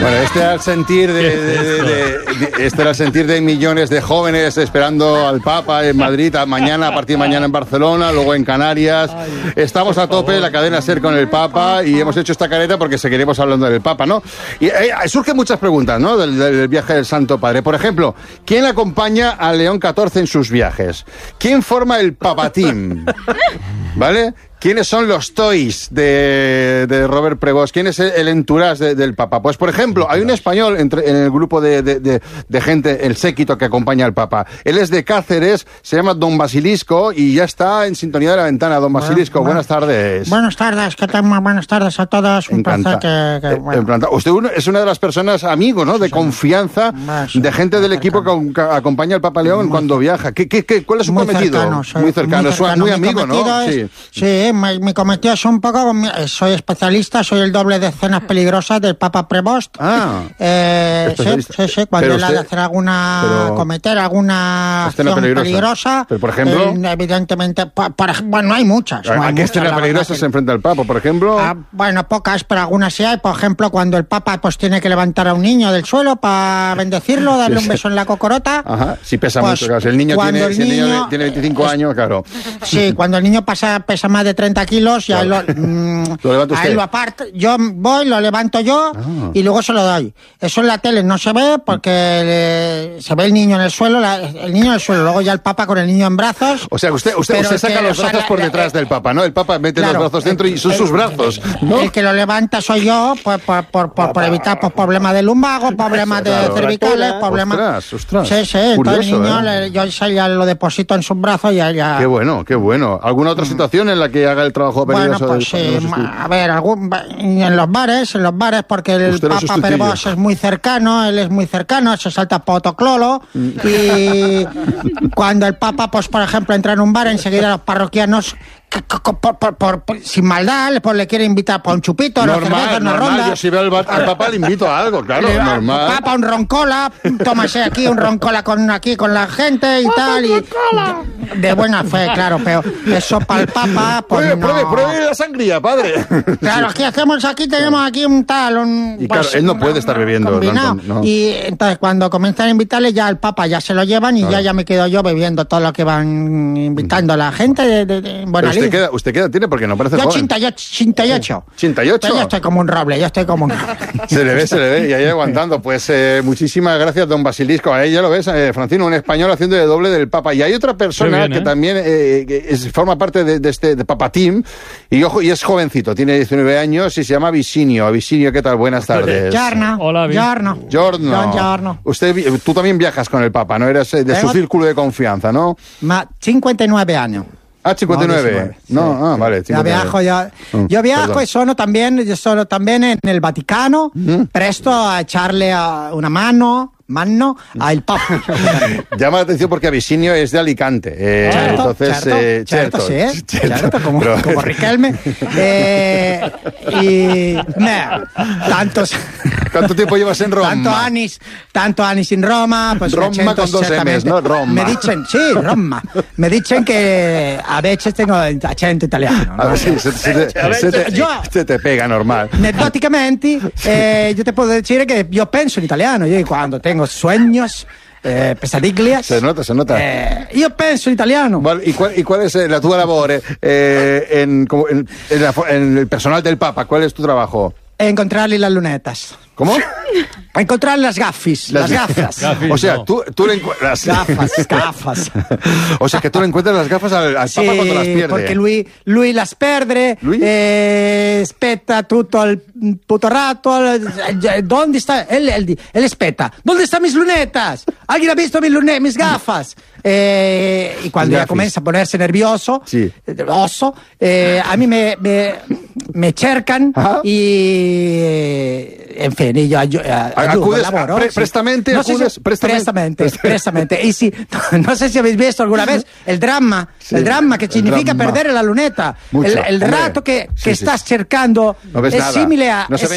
Bueno, este era el sentir este era el sentir de millones de jóvenes esperando al Papa en Madrid, a partir de mañana en Barcelona, luego en Canarias. Estamos a tope, la cadena SER con el Papa, y hemos hecho esta careta porque seguiremos hablando del Papa, ¿no? Y surgen muchas preguntas, ¿no? Del viaje del Santo Padre. Por ejemplo, ¿quién acompaña a León XIV en sus viajes? ¿Quién forma el Papa Team? ¿Vale? ¿Quiénes son los toys de Robert Prevost? ¿Quién es el entourage del Papa? Pues, por ejemplo, hay un español en el grupo de gente, el séquito que acompaña al Papa. Él es de Cáceres, se llama Don Basilisco y ya está en sintonía de la ventana. Don Basilisco, buenas tardes. Buenas tardes, ¿qué tal? Buenas tardes a todos. Un placer que Usted es una de las personas, amigo, ¿no? De confianza, de gente del equipo que acompaña al Papa León cuando viaja. ¿Cuál es su cometido? Muy cercano, muy amigo, ¿no? Sí. Mi cometido es un poco... soy especialista, soy el doble de escenas peligrosas del Papa Prevost. Sí. Cuando él ha de hacer cometer alguna acción peligrosa. Pero, por ejemplo... evidentemente... Bueno, hay muchas. ¿A qué escena peligrosa se enfrenta el Papa, por ejemplo? Bueno, pocas, pero algunas sí hay. Por ejemplo, cuando el Papa pues tiene que levantar a un niño del suelo para bendecirlo, darle un beso en la cocorota. Ajá, sí pesa mucho, claro. Si el niño tiene 25 años, claro. Sí, cuando el niño pesa más de 30 kilos, ya ¿Lo levanta usted? Ahí lo aparto, yo voy, lo levanto yo y luego se lo doy. Eso en la tele no se ve porque se ve el niño en el suelo, luego ya el Papa con el niño en brazos. O sea, usted saca los brazos por detrás del Papa, ¿no? El Papa mete los brazos dentro y son sus brazos, ¿no? El que lo levanta soy yo, por evitar problemas de lumbago, problemas de cervicales, problemas... Ostras. Sí, entonces el niño, yo ya lo deposito en sus brazos y ya... Qué bueno. ¿Alguna otra situación en la que haga el trabajo peligroso? Bueno, pues sí, a ver, en los bares, porque el Papa Prevost es muy cercano, se salta potoclolo, y cuando el Papa, pues por ejemplo, entra en un bar, enseguida los parroquianos, sin maldad, pues le quiere invitar por un chupito, una cerveza, una ronda. Yo si veo al Papa le invito a algo, claro, normal. Papa, un roncola, tómase aquí un roncola con la gente y tal, y de buena fe, claro, pero eso para el Papa, pues pruebe la sangría, padre. Claro, tenemos aquí un tal, y claro, él no puede estar bebiendo. No. Y entonces cuando comienzan a invitarle, ya al Papa ya se lo llevan y ya me quedo yo bebiendo todo lo que van invitando a la gente de buena lid. ¿Usted qué edad tiene? Porque no parece joven. 88. ¿88? Yo estoy como un roble, Se le ve, y ahí aguantando. Pues muchísimas gracias, don Basilisco. Ahí ya lo ves, Francino, un español haciendo de doble del Papa. Y hay otra persona que también forma parte de este Papa Team, y es jovencito, tiene 19 años y se llama Visinio. Visinio, ¿qué tal? Buenas tardes. Hola, Giorno. Tú también viajas con el Papa, ¿no? Eres de su círculo de confianza, ¿no? 59 años. 59. No, vale. 59. Yo viajo y sono también en el Vaticano, presto a echarle una mano al Papa. Llama la atención porque Abisinio es de Alicante. Certo, como Riquelme. ¿Cuánto tiempo llevas en Roma? Tanto años en Roma. Pues Roma con 2 M's, ¿no? Roma. Roma. Me dicen que a veces tengo acento italiano, ¿no? A ver, sí, se te pega normal. Anecdóticamente, yo te puedo decir que yo pienso en italiano. Yo cuando tengo sueños, pesadillas. Se nota. Io penso in italiano. ¿Y cuál es la tua labore en el personal del Papa? ¿Cuál es tu trabajo? Encontrarle las lunetas. ¿Cómo? Encontrar las gafas. O sea, tú le encuentras... Gafas. O sea, que tú le encuentras las gafas al Papa cuando las pierde. Porque lui las perde, aspetta tutto il puto rato. ¿Dónde está? Él aspetta. ¿Dónde están mis lunetas? ¿Alguien ha visto mis gafas? Y cuando ya comienza a ponerse nervioso, a mí me cercan y... En fin, yo ayudo, laboro. Prestamente. Y si, no sé si habéis visto alguna vez el dramma que significa perder la luneta. El rato que estás cercando es simile a... No se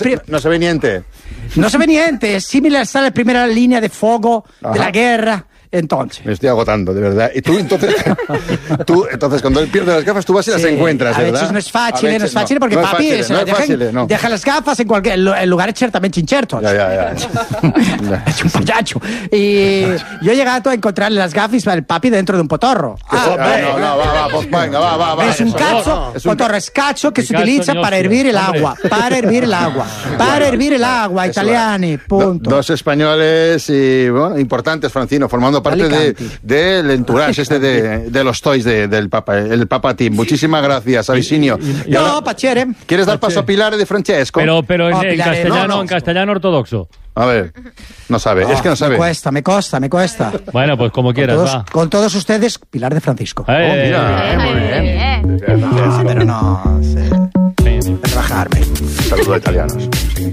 ve niente. No se ve niente, es simile a estar en la primera línea de fuego de la guerra. Entonces. Me estoy agotando, de verdad. Y tú, entonces, cuando él pierde las gafas, tú vas y las encuentras, ¿verdad? A veces no es fácil, porque papi deja las gafas en lugares ciertamente inciertos. Ya. Es un payacho. Y yo he llegado a encontrarle las gafas al papi dentro de un potorro. Va. Es un cacho, potorro es cacho que se utiliza para hervir el agua. Para hervir el agua, italiani, punto. Dos españoles y, bueno, importantes, Francino, formando parte del entourage de los toys del Papa, el Papa Team. Muchísimas gracias, Avicinio. No, Pachere. ¿Quieres dar paso a Pilar de Francesco? Pero en castellano ortodoxo. A ver, no sabe, es que no sabe. Me cuesta. Bueno, pues como quieras, va. Con todos ustedes, Pilar de Francisco. Mira, muy bien. Pero no sé. Trabajarme. Saludos a italianos.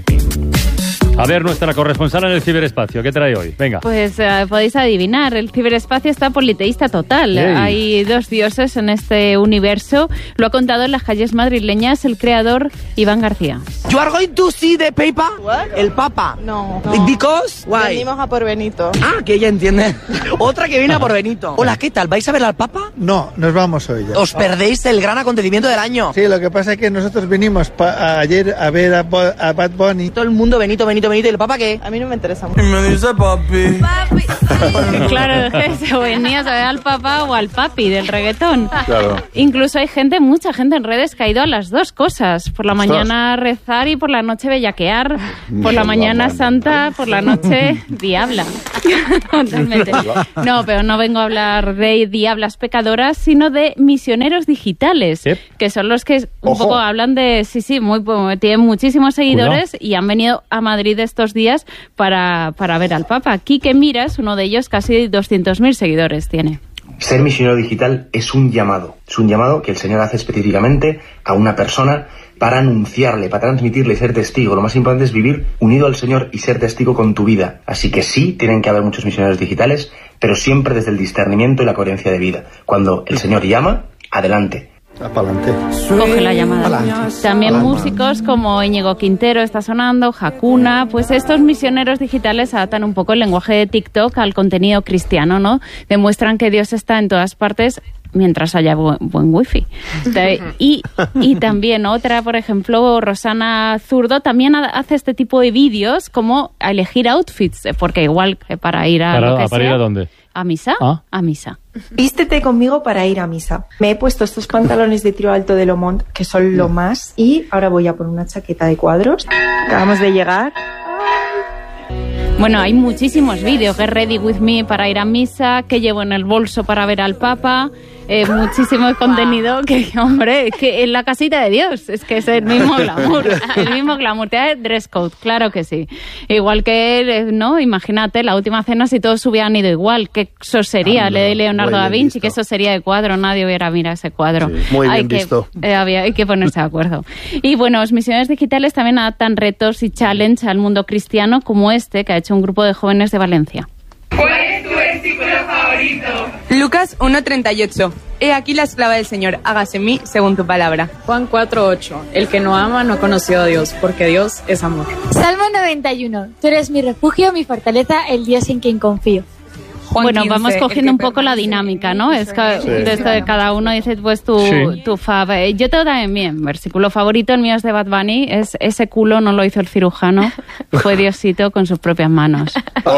A ver, nuestra corresponsal en el ciberespacio, ¿qué trae hoy? Venga. Pues podéis adivinar, el ciberespacio está politeísta total. Hey. Hay dos dioses en este universo. Lo ha contado en las calles madrileñas el creador Iván García. You are going to see the paper? What? El Papa. No. Because? Why? Venimos a por Benito. Ah, que ella entiende. Otra que viene a por Benito. Hola, ¿qué tal? ¿Vais a ver al Papa? No, nos vamos hoy ya. Os perdéis el gran acontecimiento del año. Sí, lo que pasa es que nosotros vinimos ayer a ver a Bad Bunny. Todo el mundo, Benito. ¿Y el Papa qué? A mí no me interesa mucho. Me dice papi. Claro, se venías a ver al Papa o al papi del reggaetón. Claro. Incluso hay mucha gente en redes que ha ido a las dos cosas. Por la mañana rezar y por la noche bellaquear. Por la mañana santa, por la noche diabla. Totalmente. No, pero no vengo a hablar de diablas pecadoras, sino de misioneros digitales, que son los que un poco hablan de... Sí, tienen muchísimos seguidores y han venido a Madrid estos días para ver al Papa. Quique Mira es uno de ellos, casi 200.000 seguidores tiene. Ser misionero digital es un llamado que el Señor hace específicamente a una persona para anunciarle, para transmitirle y ser testigo. Lo más importante es vivir unido al Señor y ser testigo con tu vida. Así que sí, tienen que haber muchos misioneros digitales, pero siempre desde el discernimiento y la coherencia de vida. Cuando el Señor llama, adelante. Pa'lante. Coge la llamada. También músicos como Íñigo Quintero está sonando, Hakuna, pues estos misioneros digitales adaptan un poco el lenguaje de TikTok al contenido cristiano, ¿no? Demuestran que Dios está en todas partes mientras haya buen wifi. Y también otra, por ejemplo, Rosana Zurdo, también hace este tipo de vídeos como a elegir outfits, porque igual que para ir a lo que ¿Para ir a dónde? ¿A misa? ¿Ah? A misa. Vístete conmigo para ir a misa. Me he puesto estos pantalones de tiro alto de Lomont, que son lo más, y ahora voy a por una chaqueta de cuadros. Acabamos de llegar. Bueno, hay muchísimos vídeos. Get ready with me para ir a misa, que llevo en el bolso para ver al Papa. Muchísimo contenido que, hombre, que en la casita de Dios. Es que es el mismo glamour. El mismo glamour. Te da dress code, claro que sí. Igual que, ¿no? Imagínate, la última cena, si todos hubieran ido igual. ¿Qué eso sería? De Leonardo da Vinci, que eso sería de cuadro. Nadie hubiera mirado ese cuadro. Sí, muy bien visto. Hay que ponerse de acuerdo. Y bueno, los misioneros digitales también adaptan retos y challenge al mundo cristiano, como este que ha hecho un grupo de jóvenes de Valencia. ¿Cuál es tu versículo favorito? Lucas 1:38. He aquí la esclava del Señor, hágase en mí según tu palabra. Juan 4:8. El que no ama no conoció a Dios, porque Dios es amor. Salmo 91. Tú eres mi refugio, mi fortaleza, el Dios en quien confío. Juan bueno, 15, vamos cogiendo un poco la dinámica, ¿no? Es que desde cada uno dice pues tu fab. Yo tengo también mi versículo favorito, el mío es de Bad Bunny, es ese culo no lo hizo el cirujano, fue Diosito con sus propias manos.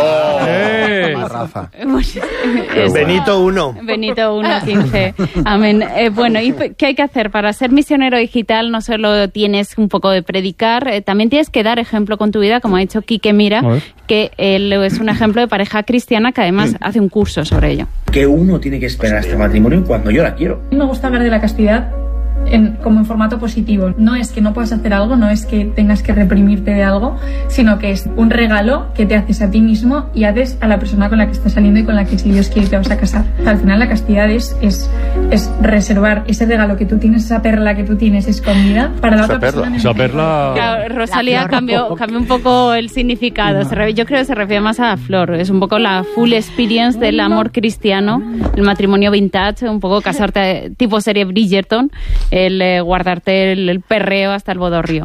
Rafa. Benito 1. Benito 1:15. Amén. Bueno, ¿y qué hay que hacer? Para ser misionero digital no solo tienes un poco de predicar, también tienes que dar ejemplo con tu vida, como ha dicho Quique Mira, que él es un ejemplo de pareja cristiana que además hace un curso sobre ello. Que uno tiene que esperar hasta el matrimonio cuando yo la quiero. Me gusta hablar de la castidad como en formato positivo. No es que no puedas hacer algo, no es que tengas que reprimirte de algo, sino que es un regalo que te haces a ti mismo y haces a la persona con la que estás saliendo y con la que, si Dios quiere, te vas a casar. Al final la castidad es reservar ese regalo que tú tienes, esa perla que tú tienes escondida para la otra persona. Esa perla... Claro, Rosalía cambió un poco el significado. Yo creo que se refiere más a la flor. Es un poco la full experience del amor cristiano, el matrimonio vintage, un poco casarte tipo serie Bridgerton. el guardarte el perreo hasta el bodorrio.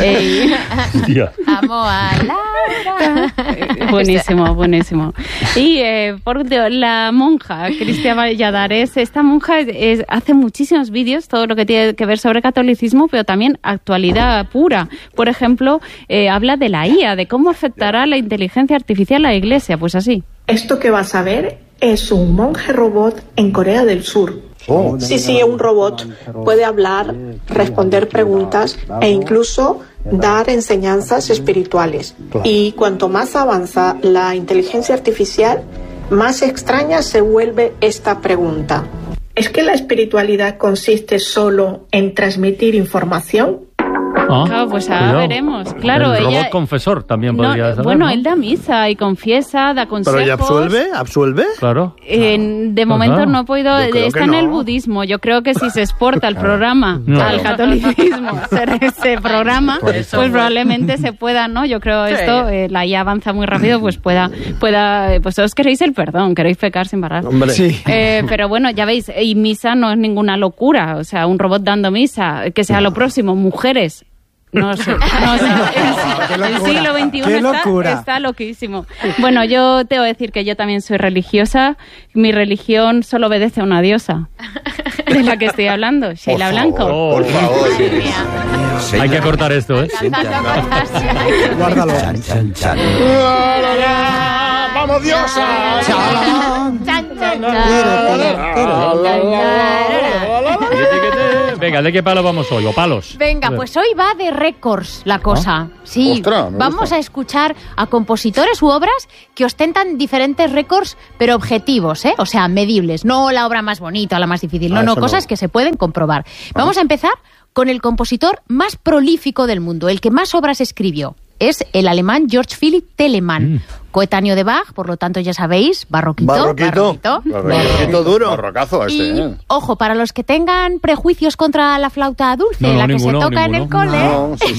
Amo a Laura. Buenísimo. Y por la monja Cristia Valladares, esta monja hace muchísimos vídeos, todo lo que tiene que ver sobre catolicismo, pero también actualidad pura. Por ejemplo, habla de la IA, de cómo afectará la inteligencia artificial a la Iglesia, pues así. Esto que vas a ver es un monje robot en Corea del Sur. Sí, un robot puede hablar, responder preguntas e incluso dar enseñanzas espirituales. Y cuanto más avanza la inteligencia artificial, más extraña se vuelve esta pregunta. ¿Es que la espiritualidad consiste solo en transmitir información? Claro, pues ahora veremos. Claro, el ella, robot confesor también podría ser. Bueno, él da misa y confiesa, da consejos. ¿Pero ella absuelve? Claro. De momento no he podido. Está en el budismo. Yo creo que si se exporta el programa al catolicismo, ese programa, pues probablemente se pueda, ¿no? Yo creo esto, la IA avanza muy rápido, pues pueda. Pues todos queréis el perdón, queréis pecar sin parar. Hombre. Sí. Pero bueno, ya veis, y misa no es ninguna locura. O sea, un robot dando misa, que sea lo próximo, mujeres. No sé. El siglo XXI está loquísimo. Bueno, yo te voy a decir que yo también soy religiosa. Mi religión solo obedece a una diosa. De la que estoy hablando, Sheila Blanco. Por favor. Hay que cortar esto, ¿eh? Guárdalo. ¡Vamos, diosa! Venga, ¿de qué palo vamos hoy? ¿O palos? Venga, pues hoy va de récords la cosa. Sí, Ostras, vamos a escuchar a compositores u obras que ostentan diferentes récords, pero objetivos, ¿eh? O sea, medibles. No la obra más bonita o la más difícil. No, cosas que se pueden comprobar. Vamos a empezar con el compositor más prolífico del mundo, el que más obras escribió. Es el alemán Georg Philipp Telemann, coetáneo de Bach, por lo tanto ya sabéis, barroquito duro. Barrocazo Y, ojo, para los que tengan prejuicios contra la flauta dulce, que se toca en el cole...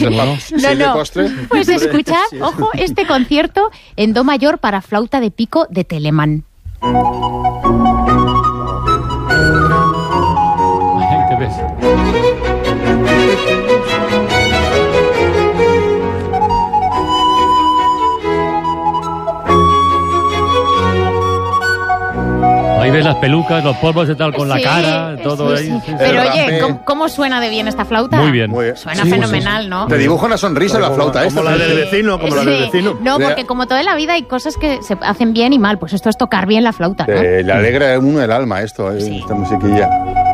Pues escuchad, ojo, este concierto en do mayor para flauta de pico de Telemann. ¿Qué ves? Ahí ves las pelucas, los polvos y tal, con la cara, todo ahí. Sí. Pero oye, ¿cómo suena de bien esta flauta? Muy bien. Suena fenomenal, ¿no? Te dibuja una sonrisa la flauta esta. Como la del vecino, No, porque como toda la vida hay cosas que se hacen bien y mal, pues esto es tocar bien la flauta, ¿no? Le alegra a uno el alma esto, esta musiquilla.